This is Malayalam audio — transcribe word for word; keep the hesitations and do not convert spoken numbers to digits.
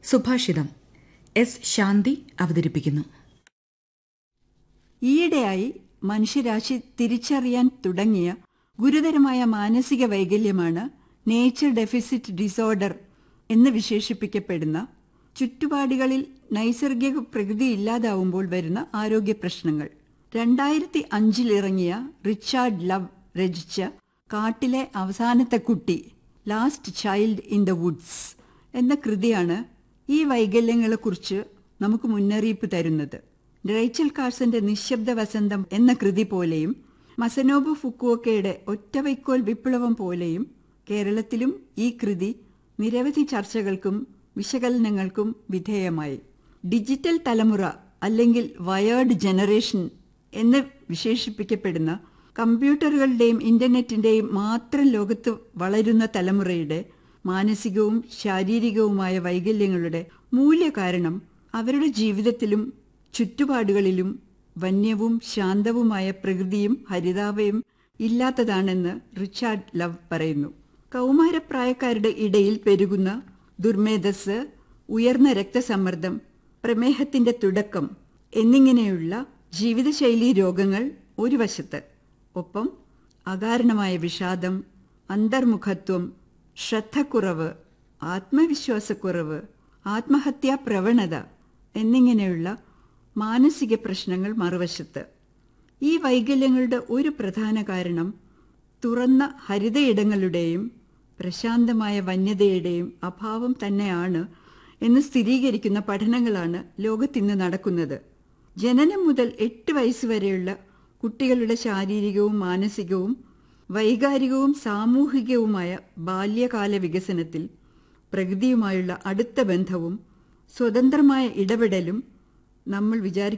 സുഭാഷിതം എസ് ശാന്തി അവതരിപ്പിക്കുന്നു. ഈയിടെയായി മനുഷ്യരാശി തിരിച്ചറിയാൻ തുടങ്ങിയ ഗുരുതരമായ മാനസിക വൈകല്യമാണ് നേച്ചർ ഡെഫിസിറ്റ് ഡിസോർഡർ എന്ന് വിശേഷിപ്പിക്കപ്പെടുന്ന ചുറ്റുപാടുകളിൽ നൈസർഗിക പ്രകൃതി ഇല്ലാതാവുമ്പോൾ വരുന്ന ആരോഗ്യ പ്രശ്നങ്ങൾ. രണ്ടായിരത്തി അഞ്ചിൽ ഇറങ്ങിയ റിച്ചാർഡ് ലവ് രചിച്ച കാട്ടിലെ അവസാനത്തെ കുട്ടി last child in the Woods എന്ന കൃതിയാണ് ഈ വൈകല്യങ്ങളെക്കുറിച്ച് നമുക്ക് മുന്നറിയിപ്പ് തരുന്നത്. റേച്ചൽ കാർസന്റെ നിശബ്ദ വസന്തം എന്ന കൃതി പോലെയും മസനോബു ഫുക്കുവോക്കയുടെ ഒറ്റവൈക്കോൽ വിപ്ലവം പോലെയും കേരളത്തിലും ഈ കൃതി നിരവധി ചർച്ചകൾക്കും വിശകലനങ്ങൾക്കും വിധേയമായി. ഡിജിറ്റൽ തലമുറ അല്ലെങ്കിൽ വയേർഡ് ജനറേഷൻ എന്ന് വിശേഷിപ്പിക്കപ്പെടുന്ന കമ്പ്യൂട്ടറുകളുടെയും ഇന്റർനെറ്റിന്റെയും മാത്രം ലോകത്ത് വളരുന്ന തലമുറയുടെ മാനസികവും ശാരീരികവുമായ വൈകല്യങ്ങളുടെ മൂല്യകാരണം അവരുടെ ജീവിതത്തിലും ചുറ്റുപാടുകളിലും വന്യവും ശാന്തവുമായ പ്രകൃതിയും ഹരിതാഭയും ഇല്ലാത്തതാണെന്ന് റിച്ചാർഡ് ലവ് പറയുന്നു. കൗമാരപ്രായക്കാരുടെ ഇടയിൽ പെരുകുന്ന ദുർമേധസ്, ഉയർന്ന രക്തസമ്മർദ്ദം, പ്രമേഹത്തിന്റെ തുടക്കം എന്നിങ്ങനെയുള്ള ജീവിതശൈലീ രോഗങ്ങൾ ഒരു വശത്ത്, ഒപ്പം അകാരണമായ വിഷാദം, അന്തർമുഖത്വം, ശ്രദ്ധക്കുറവ്, ആത്മവിശ്വാസക്കുറവ്, ആത്മഹത്യാ പ്രവണത എന്നിങ്ങനെയുള്ള മാനസിക പ്രശ്നങ്ങൾ മറുവശത്ത്. ഈ വൈകല്യങ്ങളുടെ ഒരു പ്രധാന കാരണം തുറന്ന ഹരിതയിടങ്ങളുടെയും പ്രശാന്തമായ വന്യതയുടെയും അഭാവം തന്നെയാണ് എന്ന് സ്ഥിരീകരിക്കുന്ന പഠനങ്ങളാണ് ലോകത്തിന്ന് നടക്കുന്നത്. ജനനം മുതൽ എട്ട് വയസ്സുവരെയുള്ള കുട്ടികളുടെ ശാരീരികവും മാനസികവും വൈകാരികവും സാമൂഹികവുമായ ബാല്യകാല വികസനത്തിൽ പ്രകൃതിയുമായുള്ള അടുത്ത ബന്ധവും സ്വതന്ത്രമായ ഇടപെടലും നമ്മൾ വിചാരിക്കും